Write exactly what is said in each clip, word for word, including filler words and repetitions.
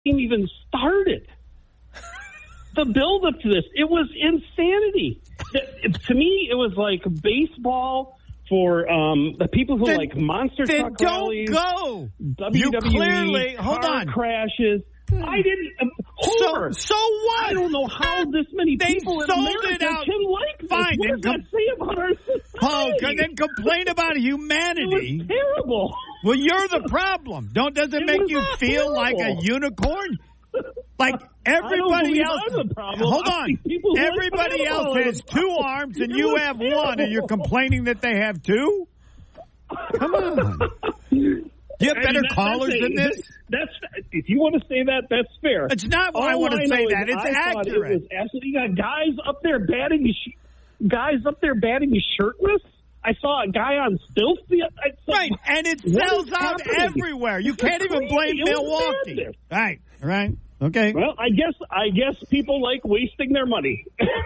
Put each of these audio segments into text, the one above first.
game even started. The build-up to this, it was insanity. To me, it was like baseball for um, the people who then, like monster then truck don't rallies, go. W W E, you clearly, hold car on. crashes. I didn't. Uh, so, so what? I don't know how this many they people in sold America it out. can like this. Fine, What then does that com- say about our society? Oh, then complain about humanity. It was terrible. Well, you're the problem. Don't does it, It make was you feel terrible. like a unicorn? Like I everybody don't else. I'm the problem. Hold I on. think people who Everybody like else has two arms and It you was have terrible. one, and you're complaining that they have two? Come on. You have I better mean, that- callers that's than a- this? That's if you want to say that, that's fair. It's not why I All want to I say know that. is It's I thought accurate. It was absolutely, you got guys up there batting, sh- guys up there batting shirtless. I saw a guy on stilts. The, I, so, Right, and it what sells is out happening? everywhere. You can't even Crazy. blame It was Milwaukee. madness. Right, right. Okay. Well, I guess I guess people like wasting their money.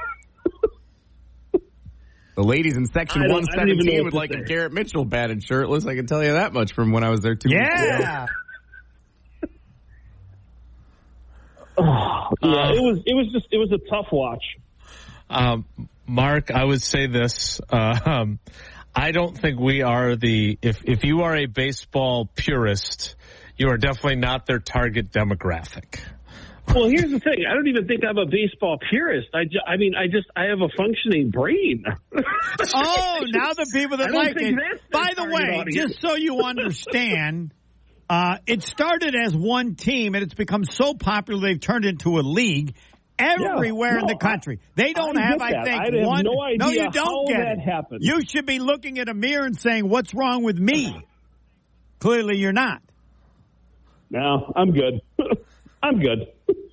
The ladies in section I don't- one I don't even know seventeen what would to like say. a Garrett Mitchell batted shirtless. I can tell you that much from when I was there two weeks ago. Yeah. Oh, yeah, it was it was just it was a tough watch. Um, Mark, I would say this. Uh, um, I don't think we are the, if, if you are a baseball purist, you are definitely not their target demographic. Well, here's the thing. I don't even think I'm a baseball purist. I, ju- I mean, I just I have a functioning brain. Oh, now the people that I don't like think it. that's their By the target way, audience. just so you understand, uh, it started as one team, and it's become so popular they've turned into a league everywhere Yeah, in no, the country. They don't I have, get I that. think, I have one. no idea no, you don't how get that it. happened. You should be looking at a mirror and saying, "What's wrong with me?" Clearly, you're not. No, I'm good. I'm good.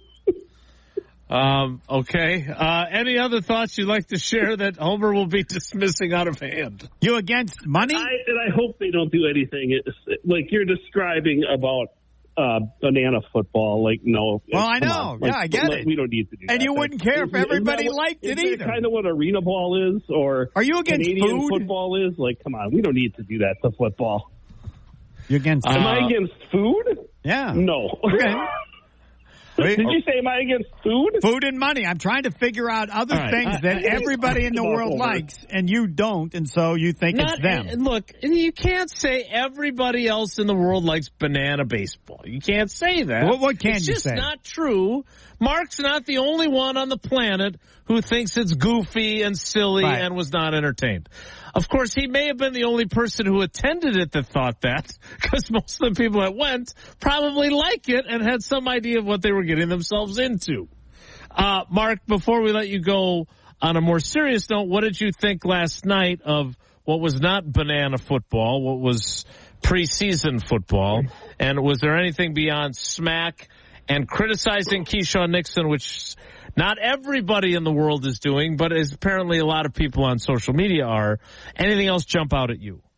Um, okay. Uh, any other thoughts you'd like to share that Homer will be dismissing out of hand? You against money? I, and I hope they don't do anything it's, like you're describing about uh, banana football. Like, no. Well, I come know. on. Yeah, Like, I get like, it. We don't need to do that. And you wouldn't care if Isn't- isn't everybody that what- liked it isn't that either. kind of what arena ball is, or Are you against Canadian food? football is? Like, come on, we don't need to do that to football. You against? Uh, Am I against food? yeah. No. Okay. Did you say am I against food? Food and money. I'm trying to figure out other All right. things I- that I- everybody in the Come on, world Homer. likes, and you don't, and so you think Not, it's them. and look, you can't say everybody else in the world likes banana baseball. You can't say that. What- what can it's you just say? not true. Mark's not the only one on the planet who thinks it's goofy and silly Right. and was not entertained. Of course, he may have been the only person who attended it that thought that, because most of the people that went probably like it and had some idea of what they were getting themselves into. Uh, Mark, before we let you go, on a more serious note, what did you think last night of what was not banana football, what was preseason football? And was there anything beyond smack and criticizing Keyshawn Nixon, which not everybody in the world is doing, but as apparently a lot of people on social media are? Anything else jump out at you?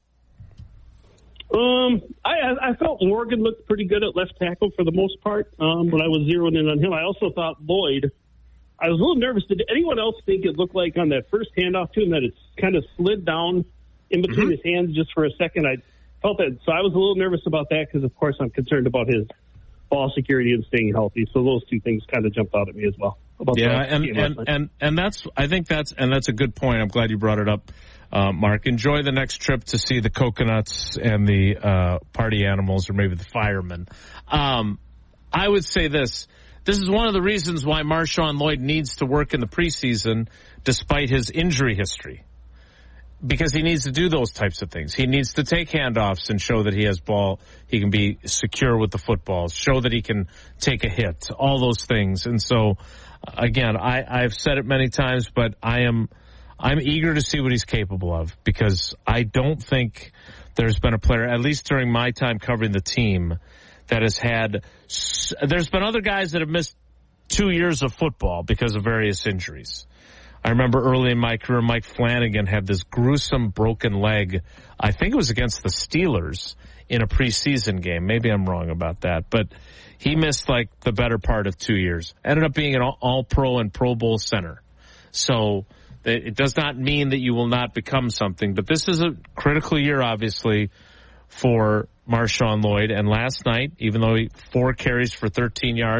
Um, I I felt Morgan looked pretty good at left tackle for the most part. Um, when I was zeroing in on him, I also thought Lloyd. I was a little nervous. Did anyone else think it looked like on that first handoff to him that it kind of slid down in between Mm-hmm. his hands just for a second? I felt that, so I was a little nervous about that because, of course, I'm concerned about his ball security and staying healthy. So those two things kind of jumped out at me as well. About Yeah, the and, game last and, night. and, and that's, I think that's, and that's a good point. I'm glad you brought it up, uh, Mark. Enjoy the next trip to see the coconuts and the, uh, party animals, or maybe the firemen. Um, I would say this. This is one of the reasons why Marshawn Lloyd needs to work in the preseason despite his injury history. Because he needs to do those types of things. He needs to take handoffs and show that he has ball. He can be secure with the football. Show that he can take a hit. All those things. And so, again, I, I've said it many times, but I am, I'm eager to see what he's capable of, because I don't think there's been a player, at least during my time covering the team, that has had. There's been other guys that have missed two years of football because of various injuries. I remember early in my career, Mike Flanagan had this gruesome broken leg. I think it was against the Steelers in a preseason game. Maybe I'm wrong about that, but he missed like the better part of two years. Ended up being an all-pro and Pro Bowl center. So it does not mean that you will not become something, but this is a critical year, obviously, for Marshawn Lloyd. And last night, even though he four carries for thirteen yards,